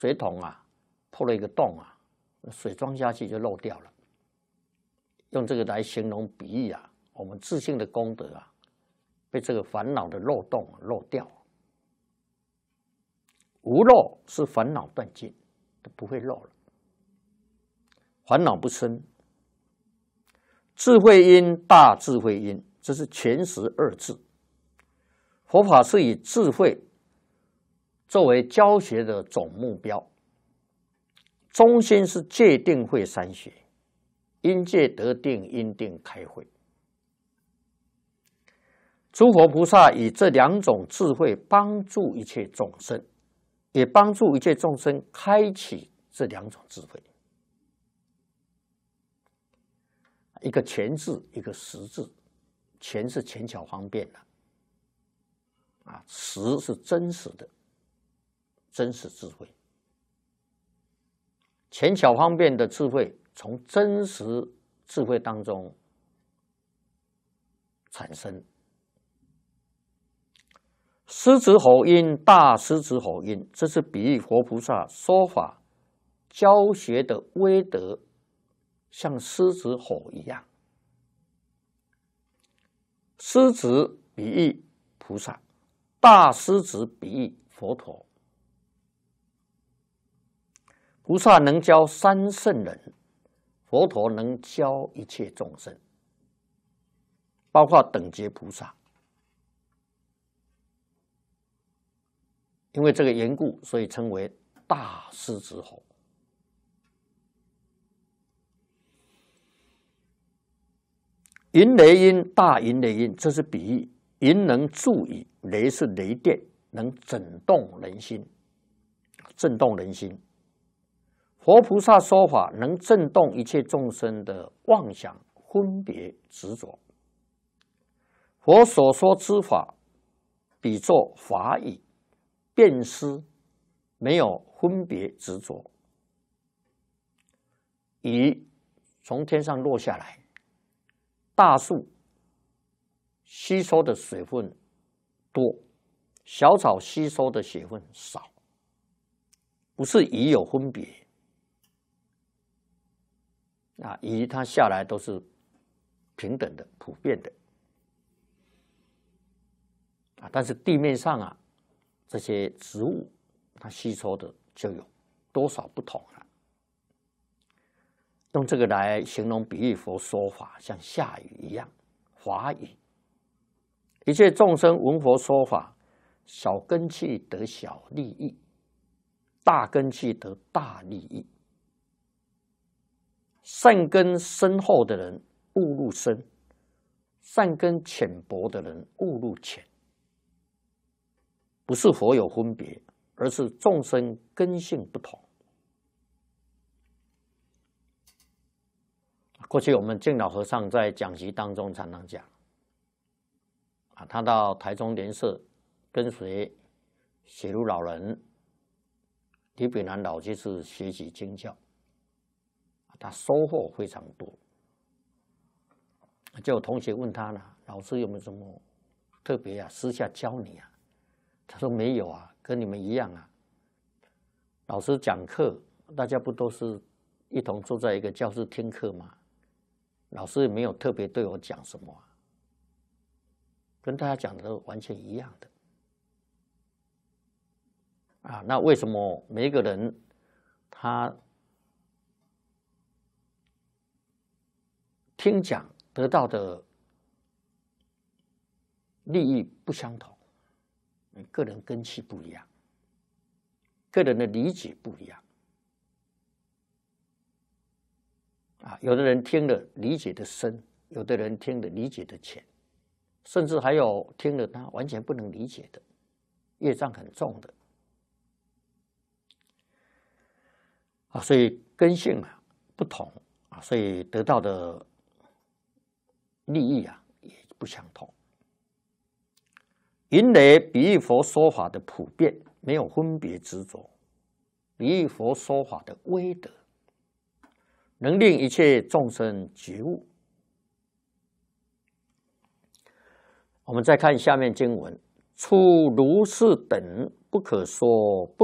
水桶啊破了一个洞啊，水装下去就漏掉了。用这个来形容比喻啊，我们自信的功德啊，被这个烦恼的漏洞漏掉。无漏是烦恼断尽，都不会漏了。烦恼不生，智慧因大智慧因，这是全实二字。佛法是以智慧作为教学的总目标，中心是戒定慧三学，因戒得定，因定开慧。诸佛菩萨以这两种智慧帮助一切众生，也帮助一切众生开启这两种智慧。一个全字，一个实字。全是浅巧方便的，实是真实的，真实智慧。浅巧方便的智慧，从真实智慧当中产生。狮子吼音，大狮子吼音，这是比喻佛菩萨说法教学的威德，像狮子吼一样。狮子比喻菩萨，大狮子比喻佛陀。菩萨能教三圣人，佛陀能教一切众生，包括等觉菩萨。因为这个缘故，所以称为大狮子吼。银雷音，大银雷音，这是比喻。银能助雨，雷是雷电，能震动人心，震动人心。佛菩萨说法能震动一切众生的妄想、分别、执着。佛所说之法，比作法雨，遍施，没有分别执着。雨从天上落下来，大树吸收的水分多，小草吸收的水分少，不是雨有分别。雨它下来都是平等的、普遍的。但是地面上这些植物它吸收的就有多少不同了。用这个来形容比喻佛说法，像下雨一样，法雨。一切众生闻佛说法，小根器得小利益，大根器得大利益。善根深厚的人悟入深，善根浅薄的人悟入浅。不是佛有分别，而是众生根性不同。过去我们净老和尚在讲习当中常常讲，他到台中莲社跟随写如老人李炳南老居士学习经教，他收获非常多。就有同学问他了，老师有没有什么特别私下教你啊？他说没有啊，跟你们一样啊。老师讲课，大家不都是一同坐在一个教室听课吗？老师也没有特别对我讲什么跟大家讲的都完全一样的。那为什么每一个人他听讲得到的利益不相同？个人根器不一样，个人的理解不一样。有的人听了理解的深，有的人听了理解的浅，甚至还有听了他完全不能理解的，业障很重的。所以根性不同所以得到的利益也不相同。云雷比喻佛说法的普遍，没有分别执着，比喻佛说法的威德，能令一切众生觉悟。我们再看下面经文：处如是等，不可说不